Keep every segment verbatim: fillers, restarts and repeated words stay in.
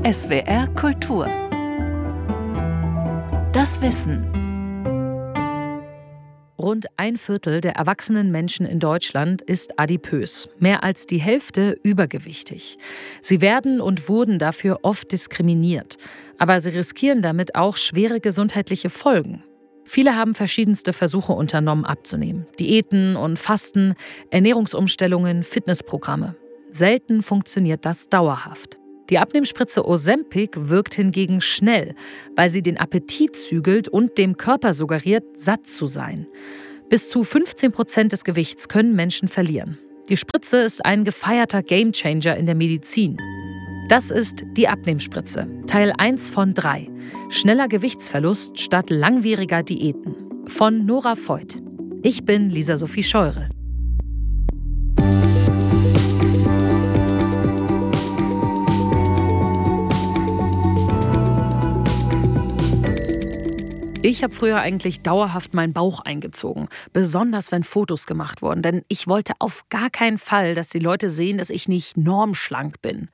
S W R Kultur. Das Wissen. Rund ein Viertel der erwachsenen Menschen in Deutschland ist adipös, mehr als die Hälfte übergewichtig. Sie werden und wurden dafür oft diskriminiert, aber sie riskieren damit auch schwere gesundheitliche Folgen. Viele haben verschiedenste Versuche unternommen abzunehmen. Diäten und Fasten, Ernährungsumstellungen, Fitnessprogramme. Selten funktioniert das dauerhaft. Die Abnehmspritze Ozempic wirkt hingegen schnell, weil sie den Appetit zügelt und dem Körper suggeriert, satt zu sein. Bis zu fünfzehn Prozent des Gewichts können Menschen verlieren. Die Spritze ist ein gefeierter Gamechanger in der Medizin. Das ist die Abnehmspritze, Teil eins von drei. Schneller Gewichtsverlust statt langwieriger Diäten. Von Nora Voigt. Ich bin Lisa Sophie Scheurel. Ich habe früher eigentlich dauerhaft meinen Bauch eingezogen, besonders wenn Fotos gemacht wurden, denn ich wollte auf gar keinen Fall, dass die Leute sehen, dass ich nicht normschlank bin.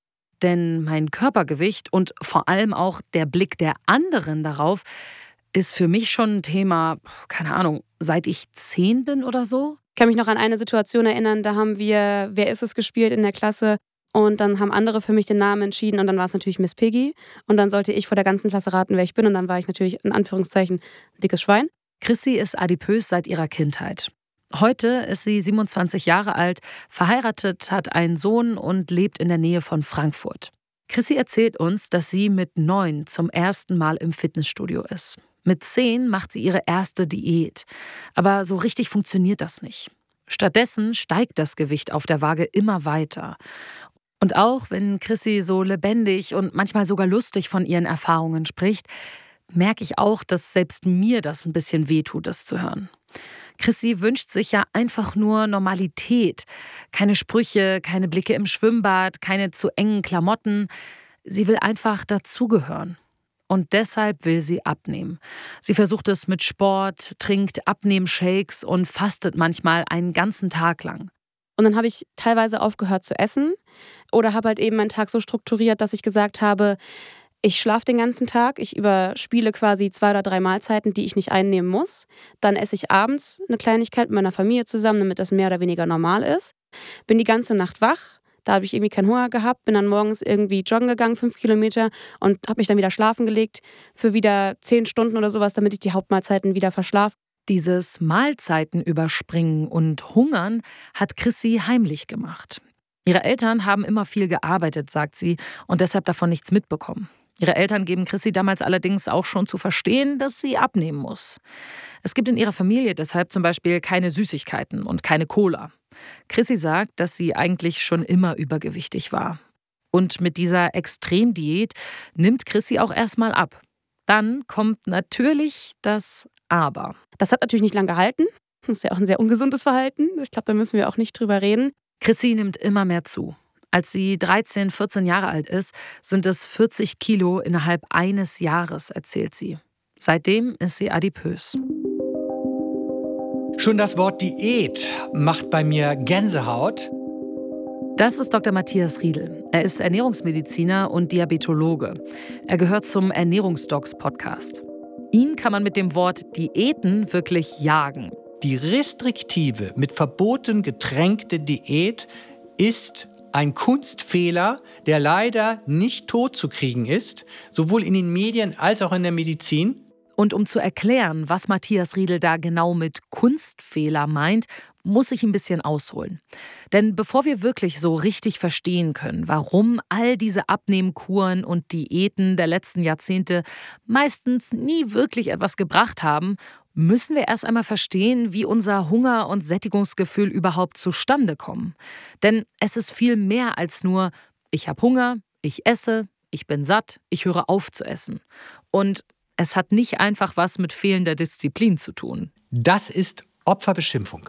Denn mein Körpergewicht und vor allem auch der Blick der anderen darauf ist für mich schon ein Thema, keine Ahnung, seit ich zehn bin oder so. Ich kann mich noch an eine Situation erinnern, da haben wir Wer ist es gespielt in der Klasse. Und dann haben andere für mich den Namen entschieden und dann war es natürlich Miss Piggy. Und dann sollte ich vor der ganzen Klasse raten, wer ich bin. Und dann war ich natürlich in Anführungszeichen ein dickes Schwein. Chrissy ist adipös seit ihrer Kindheit. Heute ist sie siebenundzwanzig Jahre alt, verheiratet, hat einen Sohn und lebt in der Nähe von Frankfurt. Chrissy erzählt uns, dass sie mit neun zum ersten Mal im Fitnessstudio ist. Mit zehn macht sie ihre erste Diät. Aber so richtig funktioniert das nicht. Stattdessen steigt das Gewicht auf der Waage immer weiter. Und auch wenn Chrissy so lebendig und manchmal sogar lustig von ihren Erfahrungen spricht, merke ich auch, dass selbst mir das ein bisschen wehtut, das zu hören. Chrissy wünscht sich ja einfach nur Normalität. Keine Sprüche, keine Blicke im Schwimmbad, keine zu engen Klamotten. Sie will einfach dazugehören. Und deshalb will sie abnehmen. Sie versucht es mit Sport, trinkt Abnehmshakes und fastet manchmal einen ganzen Tag lang. Und dann habe ich teilweise aufgehört zu essen oder habe halt eben meinen Tag so strukturiert, dass ich gesagt habe, ich schlafe den ganzen Tag, ich überspiele quasi zwei oder drei Mahlzeiten, die ich nicht einnehmen muss. Dann esse ich abends eine Kleinigkeit mit meiner Familie zusammen, damit das mehr oder weniger normal ist. Bin die ganze Nacht wach, da habe ich irgendwie keinen Hunger gehabt, bin dann morgens irgendwie joggen gegangen, fünf Kilometer und habe mich dann wieder schlafen gelegt für wieder zehn Stunden oder sowas, damit ich die Hauptmahlzeiten wieder verschlafe. Dieses Mahlzeiten überspringen und Hungern hat Chrissy heimlich gemacht. Ihre Eltern haben immer viel gearbeitet, sagt sie, und deshalb davon nichts mitbekommen. Ihre Eltern geben Chrissy damals allerdings auch schon zu verstehen, dass sie abnehmen muss. Es gibt in ihrer Familie deshalb zum Beispiel keine Süßigkeiten und keine Cola. Chrissy sagt, dass sie eigentlich schon immer übergewichtig war. Und mit dieser Extremdiät nimmt Chrissy auch erstmal ab. Dann kommt natürlich das Aber. Das hat natürlich nicht lange gehalten. Das ist ja auch ein sehr ungesundes Verhalten. Ich glaube, da müssen wir auch nicht drüber reden. Chrissy nimmt immer mehr zu. Als sie dreizehn, vierzehn Jahre alt ist, sind es vierzig Kilo innerhalb eines Jahres, erzählt sie. Seitdem ist sie adipös. Schon das Wort Diät macht bei mir Gänsehaut. Das ist Doktor Matthias Riedel. Er ist Ernährungsmediziner und Diabetologe. Er gehört zum Ernährungsdocs-Podcast. Ihn kann man mit dem Wort Diäten wirklich jagen. Die restriktive, mit Verboten getränkte Diät ist ein Kunstfehler, der leider nicht totzukriegen ist, sowohl in den Medien als auch in der Medizin. Und um zu erklären, was Matthias Riedel da genau mit Kunstfehler meint, muss ich ein bisschen ausholen. Denn bevor wir wirklich so richtig verstehen können, warum all diese Abnehmkuren und Diäten der letzten Jahrzehnte meistens nie wirklich etwas gebracht haben, müssen wir erst einmal verstehen, wie unser Hunger- und Sättigungsgefühl überhaupt zustande kommen. Denn es ist viel mehr als nur, ich habe Hunger, ich esse, ich bin satt, ich höre auf zu essen. Und es hat nicht einfach was mit fehlender Disziplin zu tun. Das ist Opferbeschimpfung.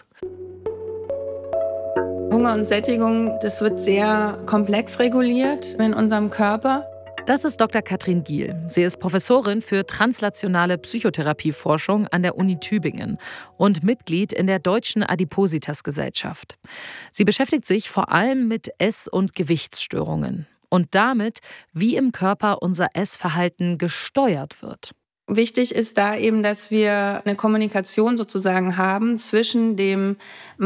Hunger und Sättigung, das wird sehr komplex reguliert in unserem Körper. Das ist Doktor Katrin Giel. Sie ist Professorin für translationale Psychotherapieforschung an der Uni Tübingen und Mitglied in der Deutschen Adipositas-Gesellschaft. Sie beschäftigt sich vor allem mit Ess- und Gewichtsstörungen. und damit, wie im Körper unser Essverhalten gesteuert wird. Wichtig ist da eben, dass wir eine Kommunikation sozusagen haben zwischen dem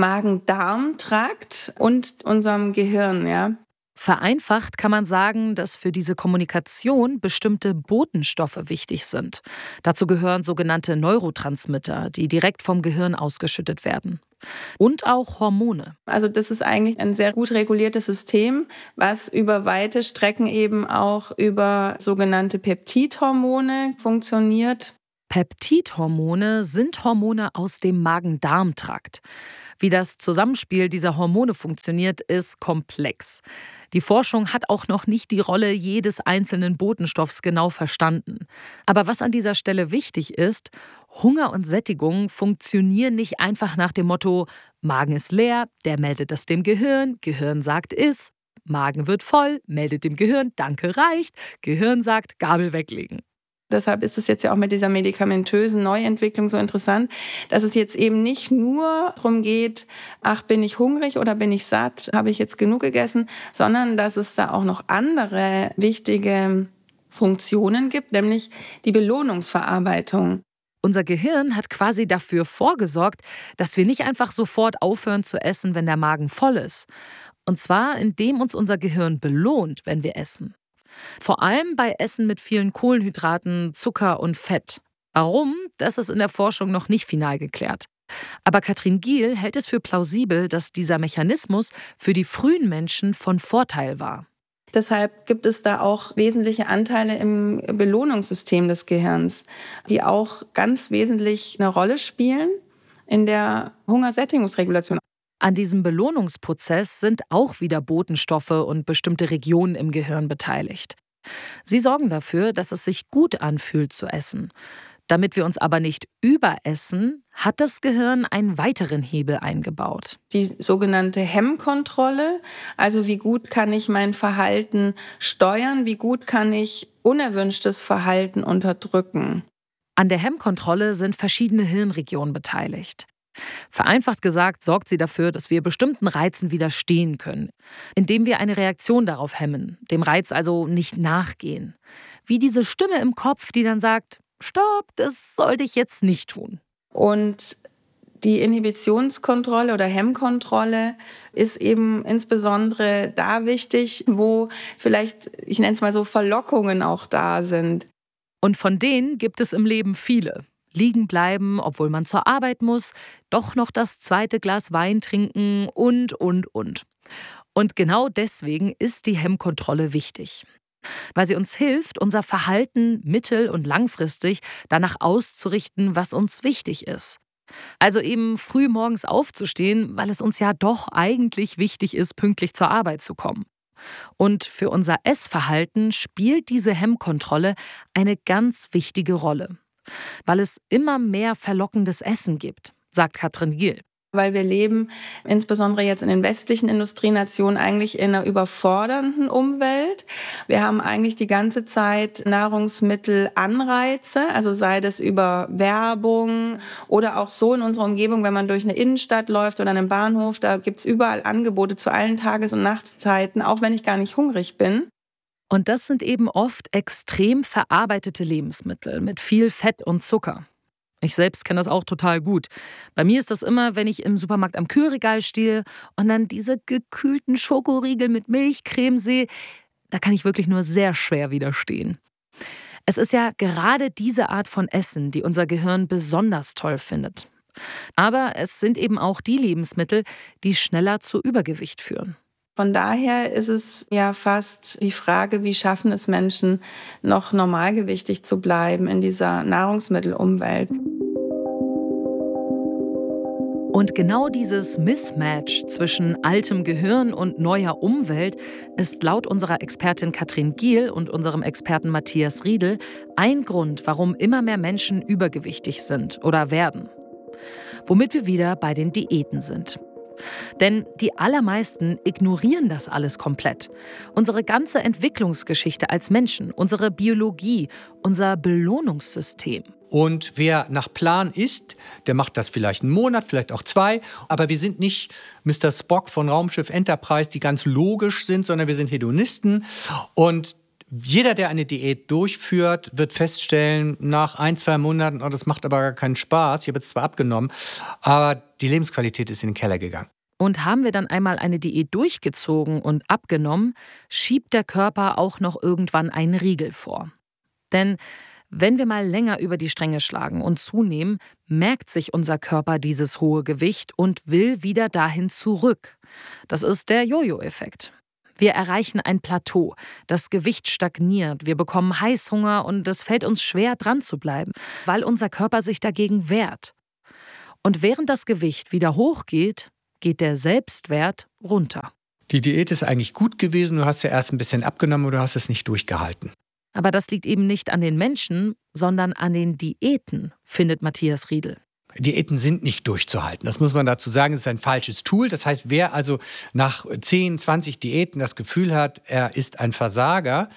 Magen-Darm-Trakt und unserem Gehirn, ja. Vereinfacht kann man sagen, dass für diese Kommunikation bestimmte Botenstoffe wichtig sind. Dazu gehören sogenannte Neurotransmitter, die direkt vom Gehirn ausgeschüttet werden. Und auch Hormone. Also das ist eigentlich ein sehr gut reguliertes System, was über weite Strecken eben auch über sogenannte Peptidhormone funktioniert. Peptidhormone sind Hormone aus dem Magen-Darm-Trakt. Wie das Zusammenspiel dieser Hormone funktioniert, ist komplex. Die Forschung hat auch noch nicht die Rolle jedes einzelnen Botenstoffs genau verstanden. Aber was an dieser Stelle wichtig ist, Hunger und Sättigung funktionieren nicht einfach nach dem Motto, Magen ist leer, der meldet das dem Gehirn, Gehirn sagt iss, Magen wird voll, meldet dem Gehirn, danke reicht, Gehirn sagt Gabel weglegen. Deshalb ist es jetzt ja auch mit dieser medikamentösen Neuentwicklung so interessant, dass es jetzt eben nicht nur darum geht, ach, bin ich hungrig oder bin ich satt, habe ich jetzt genug gegessen, sondern dass es da auch noch andere wichtige Funktionen gibt, nämlich die Belohnungsverarbeitung. Unser Gehirn hat quasi dafür vorgesorgt, dass wir nicht einfach sofort aufhören zu essen, wenn der Magen voll ist. Und zwar, indem uns unser Gehirn belohnt, wenn wir essen. Vor allem bei Essen mit vielen Kohlenhydraten, Zucker und Fett. Warum? Das ist in der Forschung noch nicht final geklärt. Aber Katrin Giel hält es für plausibel, dass dieser Mechanismus für die frühen Menschen von Vorteil war. Deshalb gibt es da auch wesentliche Anteile im Belohnungssystem des Gehirns, die auch ganz wesentlich eine Rolle spielen in der Hungersättigungsregulation. An diesem Belohnungsprozess sind auch wieder Botenstoffe und bestimmte Regionen im Gehirn beteiligt. Sie sorgen dafür, dass es sich gut anfühlt zu essen. Damit wir uns aber nicht überessen, hat das Gehirn einen weiteren Hebel eingebaut. Die sogenannte Hemmkontrolle, also wie gut kann ich mein Verhalten steuern, wie gut kann ich unerwünschtes Verhalten unterdrücken. An der Hemmkontrolle sind verschiedene Hirnregionen beteiligt. Vereinfacht gesagt sorgt sie dafür, dass wir bestimmten Reizen widerstehen können, indem wir eine Reaktion darauf hemmen, dem Reiz also nicht nachgehen. Wie diese Stimme im Kopf, die dann sagt, stopp, das sollte ich jetzt nicht tun. Und die Inhibitionskontrolle oder Hemmkontrolle ist eben insbesondere da wichtig, wo vielleicht, ich nenne es mal so, Verlockungen auch da sind. Und von denen gibt es im Leben viele. Liegen bleiben, obwohl man zur Arbeit muss, doch noch das zweite Glas Wein trinken und, und, und. Und genau deswegen ist die Hemmkontrolle wichtig. Weil sie uns hilft, unser Verhalten mittel- und langfristig danach auszurichten, was uns wichtig ist. Also eben früh morgens aufzustehen, weil es uns ja doch eigentlich wichtig ist, pünktlich zur Arbeit zu kommen. Und für unser Essverhalten spielt diese Hemmkontrolle eine ganz wichtige Rolle. Weil es immer mehr verlockendes Essen gibt, sagt Katrin Giel. Weil wir leben, insbesondere jetzt in den westlichen Industrienationen, eigentlich in einer überfordernden Umwelt. Wir haben eigentlich die ganze Zeit Nahrungsmittelanreize, also sei das über Werbung oder auch so in unserer Umgebung, wenn man durch eine Innenstadt läuft oder einen Bahnhof, da gibt es überall Angebote zu allen Tages- und Nachtszeiten, auch wenn ich gar nicht hungrig bin. Und das sind eben oft extrem verarbeitete Lebensmittel mit viel Fett und Zucker. Ich selbst kenne das auch total gut. Bei mir ist das immer, wenn ich im Supermarkt am Kühlregal stehe und dann diese gekühlten Schokoriegel mit Milchcreme sehe, da kann ich wirklich nur sehr schwer widerstehen. Es ist ja gerade diese Art von Essen, die unser Gehirn besonders toll findet. Aber es sind eben auch die Lebensmittel, die schneller zu Übergewicht führen. Von daher ist es ja fast die Frage, wie schaffen es Menschen, noch normalgewichtig zu bleiben in dieser Nahrungsmittelumwelt. Und genau dieses Mismatch zwischen altem Gehirn und neuer Umwelt ist laut unserer Expertin Katrin Giel und unserem Experten Matthias Riedel ein Grund, warum immer mehr Menschen übergewichtig sind oder werden. Womit wir wieder bei den Diäten sind. Denn die allermeisten ignorieren das alles komplett. Unsere ganze Entwicklungsgeschichte als Menschen, unsere Biologie, unser Belohnungssystem. Und wer nach Plan isst, der macht das vielleicht einen Monat, vielleicht auch zwei. Aber wir sind nicht Mister Spock von Raumschiff Enterprise, die ganz logisch sind, sondern wir sind Hedonisten. Und jeder, der eine Diät durchführt, wird feststellen, nach ein, zwei Monaten, oh, das macht aber gar keinen Spaß. Ich habe jetzt zwar abgenommen, aber die Lebensqualität ist in den Keller gegangen. Und haben wir dann einmal eine Diät durchgezogen und abgenommen, schiebt der Körper auch noch irgendwann einen Riegel vor. Denn wenn wir mal länger über die Stränge schlagen und zunehmen, merkt sich unser Körper dieses hohe Gewicht und will wieder dahin zurück. Das ist der Jojo-Effekt. Wir erreichen ein Plateau, das Gewicht stagniert, wir bekommen Heißhunger und es fällt uns schwer, dran zu bleiben, weil unser Körper sich dagegen wehrt. Und während das Gewicht wieder hochgeht, geht der Selbstwert runter. Die Diät ist eigentlich gut gewesen, du hast ja erst ein bisschen abgenommen, aber du hast es nicht durchgehalten. Aber das liegt eben nicht an den Menschen, sondern an den Diäten, findet Matthias Riedel. Diäten sind nicht durchzuhalten. Das muss man dazu sagen, es ist ein falsches Tool. Das heißt, wer also nach zehn, zwanzig Diäten das Gefühl hat, er ist ein Versager,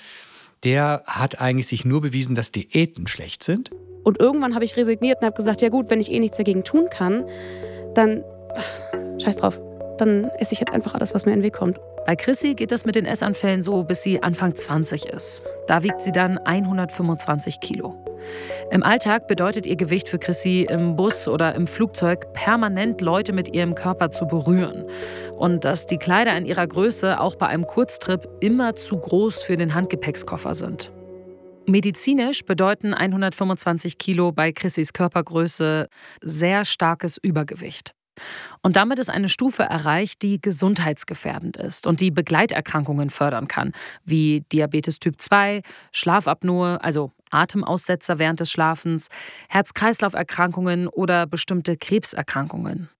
der hat eigentlich sich nur bewiesen, dass Diäten schlecht sind. Und irgendwann habe ich resigniert und habe gesagt, ja gut, wenn ich eh nichts dagegen tun kann, dann scheiß drauf. Dann esse ich jetzt einfach alles, was mir in den Weg kommt. Bei Chrissy geht das mit den Essanfällen so, bis sie Anfang zwanzig ist. Da wiegt sie dann hundertfünfundzwanzig Kilo. Im Alltag bedeutet ihr Gewicht für Chrissy im Bus oder im Flugzeug permanent Leute mit ihrem Körper zu berühren. Und dass die Kleider in ihrer Größe auch bei einem Kurztrip immer zu groß für den Handgepäckskoffer sind. Medizinisch bedeuten hundertfünfundzwanzig Kilo bei Chrissys Körpergröße sehr starkes Übergewicht. Und damit ist eine Stufe erreicht, die gesundheitsgefährdend ist und die Begleiterkrankungen fördern kann, wie Diabetes Typ zwei, Schlafapnoe, also Atemaussetzer während des Schlafens, Herz-Kreislauf-Erkrankungen oder bestimmte Krebserkrankungen.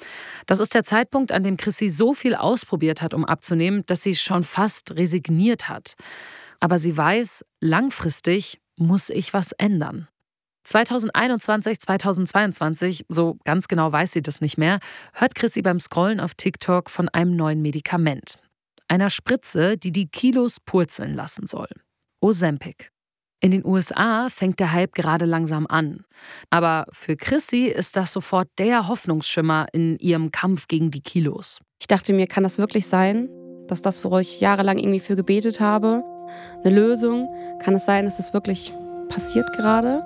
Das ist der Zeitpunkt, an dem Chrissy so viel ausprobiert hat, um abzunehmen, dass sie schon fast resigniert hat. Aber sie weiß, langfristig muss ich was ändern. zweitausendeinundzwanzig, zweitausendzweiundzwanzig, so ganz genau weiß sie das nicht mehr, hört Chrissy beim Scrollen auf TikTok von einem neuen Medikament. Einer Spritze, die die Kilos purzeln lassen soll. Ozempic. In den U S A fängt der Hype gerade langsam an. Aber für Chrissy ist das sofort der Hoffnungsschimmer in ihrem Kampf gegen die Kilos. Ich dachte mir, kann das wirklich sein, dass das, worauf ich jahrelang irgendwie für gebetet habe, eine Lösung, kann es sein, dass das wirklich passiert gerade?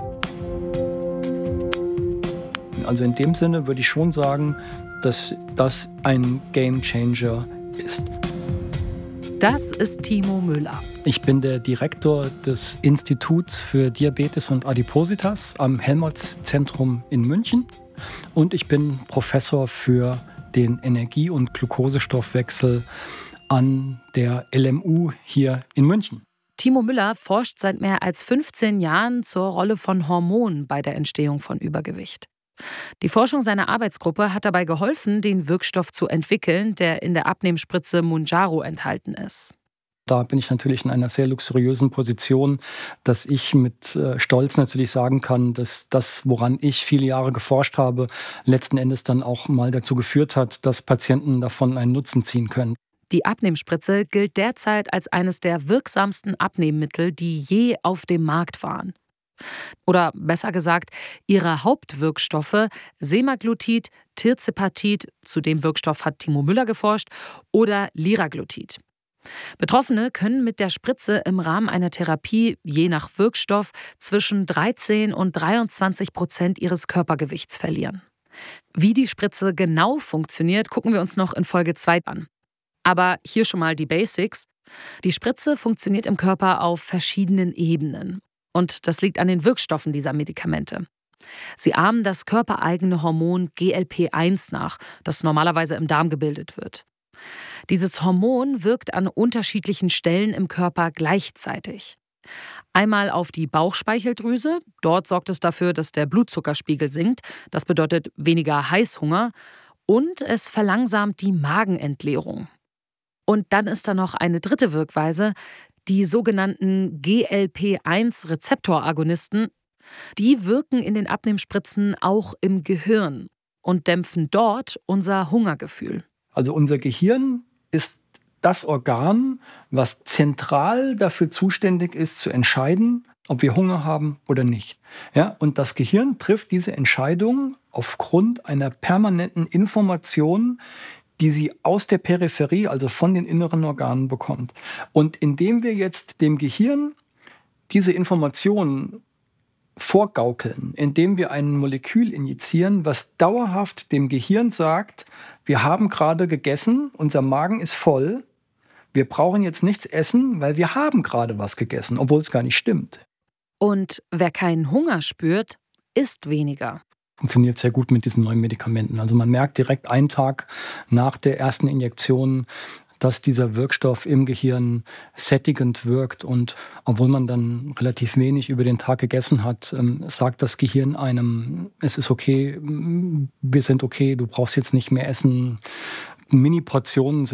Also in dem Sinne würde ich schon sagen, dass das ein Gamechanger ist. Das ist Timo Müller. Ich bin der Direktor des Instituts für Diabetes und Adipositas am Helmholtz-Zentrum in München. Und ich bin Professor für den Energie- und Glukosestoffwechsel an der L M U hier in München. Timo Müller forscht seit mehr als fünfzehn Jahren zur Rolle von Hormonen bei der Entstehung von Übergewicht. Die Forschung seiner Arbeitsgruppe hat dabei geholfen, den Wirkstoff zu entwickeln, der in der Abnehmspritze Mounjaro enthalten ist. Da bin ich natürlich in einer sehr luxuriösen Position, dass ich mit Stolz natürlich sagen kann, dass das, woran ich viele Jahre geforscht habe, letzten Endes dann auch mal dazu geführt hat, dass Patienten davon einen Nutzen ziehen können. Die Abnehmspritze gilt derzeit als eines der wirksamsten Abnehmmittel, die je auf dem Markt waren. Oder besser gesagt, ihre Hauptwirkstoffe Semaglutid, Tirzepatid, zu dem Wirkstoff hat Timo Müller geforscht, oder Liraglutid. Betroffene können mit der Spritze im Rahmen einer Therapie je nach Wirkstoff zwischen dreizehn und dreiundzwanzig Prozent ihres Körpergewichts verlieren. Wie die Spritze genau funktioniert, gucken wir uns noch in Folge zwei an. Aber hier schon mal die Basics. Die Spritze funktioniert im Körper auf verschiedenen Ebenen. Und das liegt an den Wirkstoffen dieser Medikamente. Sie ahmen das körpereigene Hormon G L P eins nach, das normalerweise im Darm gebildet wird. Dieses Hormon wirkt an unterschiedlichen Stellen im Körper gleichzeitig. Einmal auf die Bauchspeicheldrüse. Dort sorgt es dafür, dass der Blutzuckerspiegel sinkt. Das bedeutet weniger Heißhunger. Und es verlangsamt die Magenentleerung. Und dann ist da noch eine dritte Wirkweise, die sogenannten G L P eins Rezeptoragonisten. Die wirken in den Abnehmspritzen auch im Gehirn. und dämpfen dort unser Hungergefühl. Also unser Gehirn ist das Organ, was zentral dafür zuständig ist, zu entscheiden, ob wir Hunger haben oder nicht. Ja, und das Gehirn trifft diese Entscheidung aufgrund einer permanenten Information, die sie aus der Peripherie, also von den inneren Organen bekommt. Und indem wir jetzt dem Gehirn diese Informationen vorgaukeln, indem wir ein Molekül injizieren, was dauerhaft dem Gehirn sagt, wir haben gerade gegessen, unser Magen ist voll, wir brauchen jetzt nichts essen, weil wir haben gerade was gegessen, obwohl es gar nicht stimmt. Und wer keinen Hunger spürt, isst weniger. Funktioniert sehr gut mit diesen neuen Medikamenten. Also man merkt direkt einen Tag nach der ersten Injektion, dass dieser Wirkstoff im Gehirn sättigend wirkt. Und obwohl man dann relativ wenig über den Tag gegessen hat, sagt das Gehirn einem, es ist okay, wir sind okay, du brauchst jetzt nicht mehr essen. Mini-Portionen sind